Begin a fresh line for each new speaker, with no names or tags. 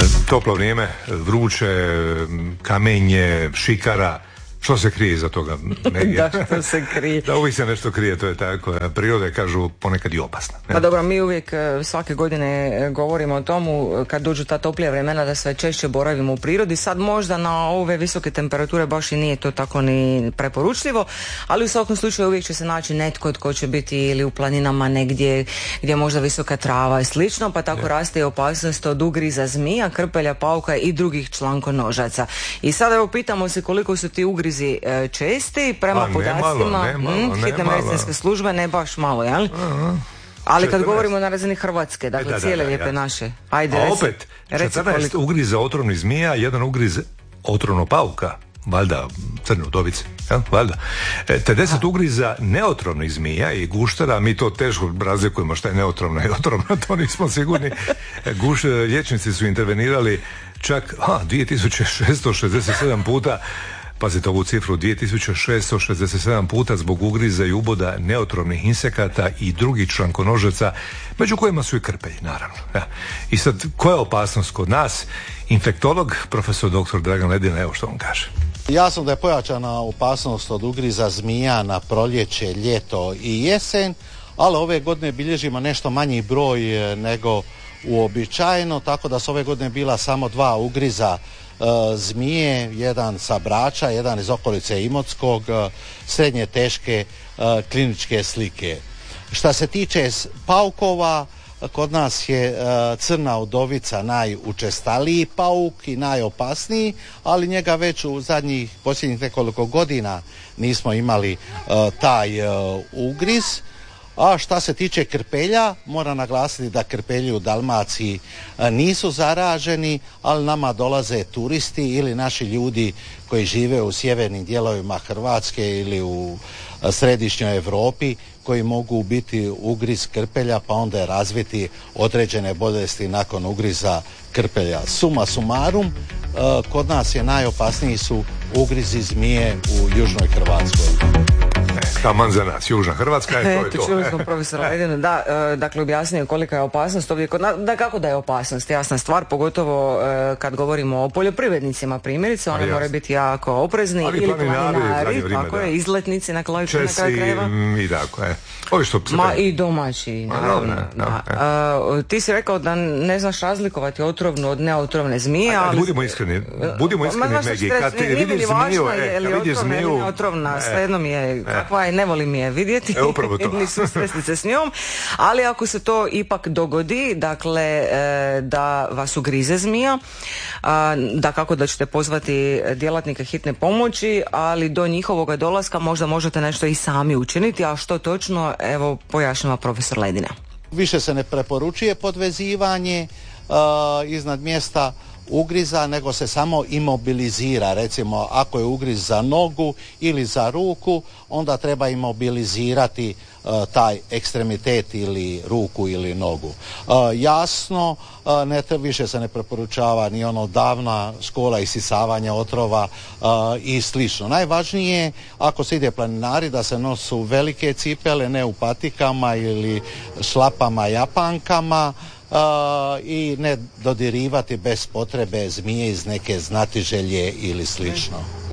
Toplo vrijeme, vruće, kamenje, šikara. Što se krije iza toga?
Da, što se krije?
Da, uvijek se nešto krije, to je tako. Priroda je, kažu, ponekad i opasna.
Pa dobro, mi uvijek svake godine govorimo o tomu kad dođu ta toplija vremena da sve češće boravimo u prirodi. Sad možda na ove visoke temperature baš i nije to tako ni preporučljivo, ali u svakom slučaju uvijek će se naći netko tko će biti ili u planinama negdje gdje je možda visoka trava i slično, pa tako raste i opasnost od ugriza zmija, krpelja, pauka i drugih člankonožaca. I sad evo pitamo se koliko su ti ugrizi česti, prema podacima hitne medicinske službe, ne baš malo, jel? Ali kad govorimo na razini Hrvatske, dakle cijele lijepe naše. Ajde,
a opet, 14 ugriza otrovnih zmija, jedan ugriz otrovnog pauka, valjda crne udovice, ja? Valjda. Te 10 ugriza neotrovnih zmija i guštera, mi to teško razlikujemo šta je neotrovno i otrovno, to nismo sigurni. Liječnici su intervenirali čak 2667 puta. Pazite ovu cifru, 2667 puta zbog ugriza i uboda neotrovnih insekata i drugih člankonožaca, među kojima su i krpelji, naravno. Ja. I sad, koja je opasnost kod nas? Infektolog, profesor dr. Dragan Ledina, evo što on kaže.
Jasno da je pojačana opasnost od ugriza zmija na proljeće, ljeto i jesen, ali ove godine bilježimo nešto manji broj nego uobičajeno, tako da su ove godine bila samo 2 ugriza zmije, jedan sa Brača, jedan iz okolice Imotskog, srednje teške kliničke slike. Šta se tiče paukova, kod nas je crna udovica najučestaliji pauk i najopasniji, ali njega već u posljednjih nekoliko godina nismo imali taj ugriz. A šta se tiče krpelja, moram naglasiti da krpelji u Dalmaciji nisu zaraženi, ali nama dolaze turisti ili naši ljudi koji žive u sjevernim dijelovima Hrvatske ili u središnjoj Europi, koji mogu biti ugriz krpelja pa onda razviti određene bolesti nakon ugriza krpelja. Suma sumarum, kod nas je najopasniji su ugrizi zmije u južnoj Hrvatskoj.
Taman za nas, južna Hrvatska je to.
Eto, čuli smo profesora Ledina, da, dakle objasnio kolika je opasnost ovdje kod nas, da kako da je opasnost, jasna stvar, pogotovo kad govorimo o poljoprivrednicima primjerice, oni moraju biti jako oprezni,
ali
ili planinari, tako je, izletnici na kraju krajeva.
I tako je. Ovi što
i domaći, naravno. Ti si rekao da ne znaš razlikovati otrovnu od neotrovne zmije, ali...
Budimo iskreni, Megi, kad vidiš zmiju...
Neotrovna, svejedno mi je, kakva je, ne volim je vidjeti, nisam sretnica s njom, ali ako se to ipak dogodi, dakle, da vas ugrize zmija, da kako da ćete pozvati djelatnike hitne pomoći, ali do njihovoga dolaska možda možete nešto i sami učiniti, a što točno, evo, pojašnjava profesor Ledina.
Više se ne preporučuje podvezivanje iznad mjesta ugriza, nego se samo imobilizira. Recimo, ako je ugriz za nogu ili za ruku, onda treba imobilizirati taj ekstremitet ili ruku ili nogu. Jasno, više se ne preporučava ni ono davna škola isisavanja otrova i slično. Najvažnije, ako se ide planinari, da se nosu velike cipele, ne u patikama ili šlapama, japankama, i ne dodirivati bez potrebe zmije iz neke znatiželje ili slično.